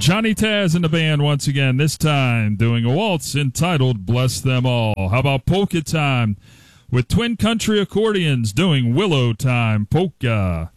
Johnny Taz and the band once again, this time doing a waltz entitled Bless Them All. How about Polka Time with Twin Country Accordions doing Willow Time Polka?